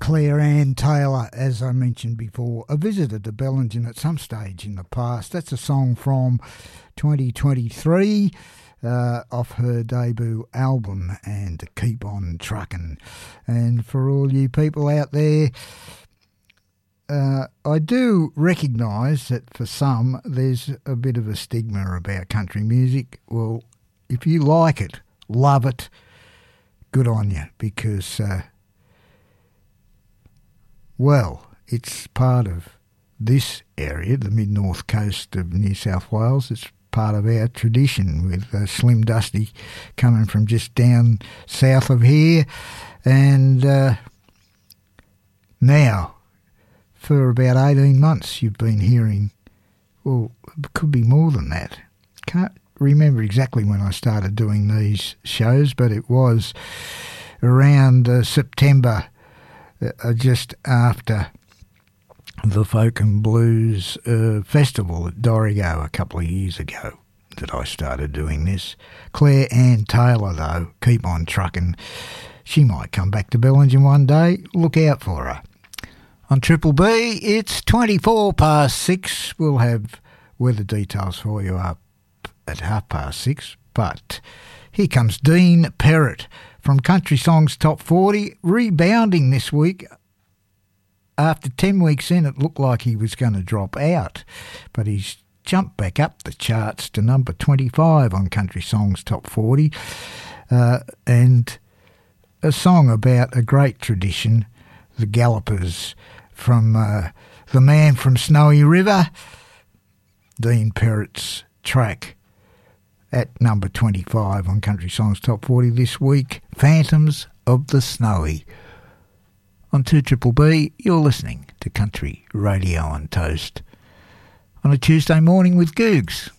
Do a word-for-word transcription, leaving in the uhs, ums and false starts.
Claire Ann Taylor, as I mentioned before, a visitor to Bellingen at some stage in the past. That's a song from twenty twenty-three uh, off her debut album, and Keep On Truckin'. And for all you people out there, uh, I do recognise that for some there's a bit of a stigma about country music. Well, if you like it, love it, good on you, because... Uh, Well, it's part of this area, the mid-north coast of New South Wales. It's part of our tradition, with uh, Slim Dusty coming from just down south of here. And uh, now, for about eighteen months, you've been hearing, well, it could be more than that. Can't remember exactly when I started doing these shows, but it was around uh, September, Uh, just after the Folk and Blues uh, Festival at Dorrigo a couple of years ago, that I started doing this. Claire Ann Taylor, though, Keep On Truckin'. She might come back to Bellingen one day. Look out for her. On Triple B, it's twenty-four past six. We'll have weather details for you up at half past six. But here comes Dean Perrott from Country Songs Top forty, rebounding this week. After ten weeks in, it looked like he was going to drop out, but he's jumped back up the charts to number twenty-five on Country Songs Top forty, uh, and a song about a great tradition, the Gallopers, from uh, the man from Snowy River, Dean Perrott's track at number twenty-five on Country Songs Top forty this week, Phantoms of the Snowy. On two Triple B, you're listening to Country Radio on Toast on a Tuesday morning with Googs.